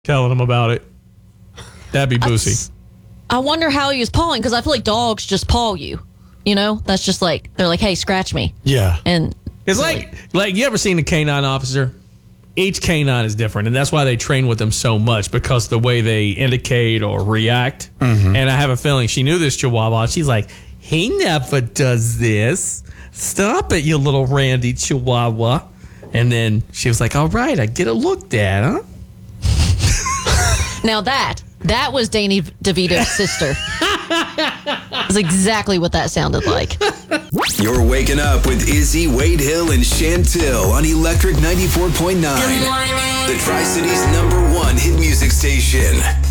telling him about it. That'd be Boosie. I wonder how he was pawing, because I feel like dogs just paw you. You know, that's just like, they're like, hey, scratch me. Yeah. And it's like you ever seen a canine officer? Each canine is different, and that's why they train with them so much, because the way they indicate or react. Mm-hmm. And I have a feeling she knew this Chihuahua. She's like, he never does this. Stop it, you little randy Chihuahua. And then she was like, all right, I get it looked at, huh? Now that was Danny DeVito's sister. That's exactly what that sounded like. You're waking up with Izzy, Wade Hill, and Chantil on Electric 94.9. The Tri-City's #1 hit music station.